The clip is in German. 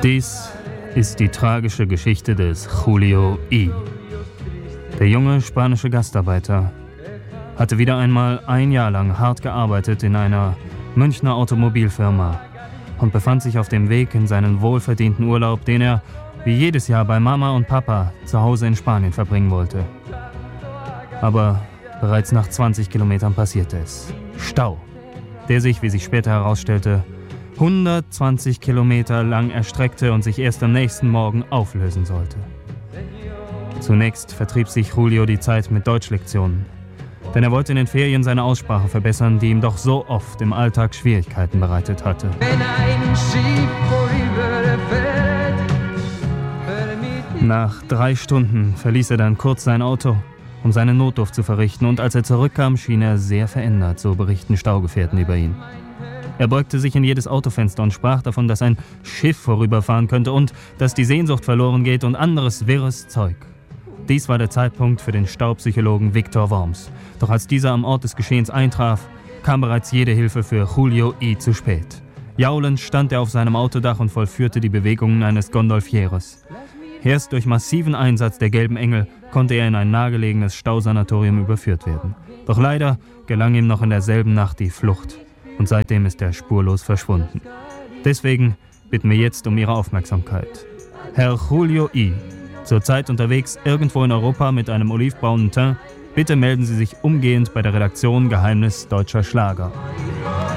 Dies ist die tragische Geschichte des Julio I. Der junge spanische Gastarbeiter hatte wieder einmal ein Jahr lang hart gearbeitet in einer Münchner Automobilfirma und befand sich auf dem Weg in seinen wohlverdienten Urlaub, den er, wie jedes Jahr, bei Mama und Papa zu Hause in Spanien verbringen wollte. Aber bereits nach 20 Kilometern passierte es. Stau, der sich, wie sich später herausstellte, 120 Kilometer lang erstreckte und sich erst am nächsten Morgen auflösen sollte. Zunächst vertrieb sich Julio die Zeit mit Deutschlektionen, denn er wollte in den Ferien seine Aussprache verbessern, die ihm doch so oft im Alltag Schwierigkeiten bereitet hatte. Nach 3 Stunden verließ er dann kurz sein Auto, um seinen Notdurft zu verrichten, und als er zurückkam, schien er sehr verändert, so berichten Staugefährten über ihn. Er beugte sich in jedes Autofenster und sprach davon, dass ein Schiff vorüberfahren könnte und dass die Sehnsucht verloren geht und anderes wirres Zeug. Dies war der Zeitpunkt für den Staupsychologen Viktor Worms. Doch als dieser am Ort des Geschehens eintraf, kam bereits jede Hilfe für Julio I. zu spät. Jaulend stand er auf seinem Autodach und vollführte die Bewegungen eines Gondolfieros. Erst durch massiven Einsatz der Gelben Engel konnte er in ein nahegelegenes Stausanatorium überführt werden. Doch leider gelang ihm noch in derselben Nacht die Flucht. Und seitdem ist er spurlos verschwunden. Deswegen bitten wir jetzt um Ihre Aufmerksamkeit. Herr Julio I., zurzeit unterwegs irgendwo in Europa mit einem olivbraunen Teint, bitte melden Sie sich umgehend bei der Redaktion Geheimnis Deutscher Schlager.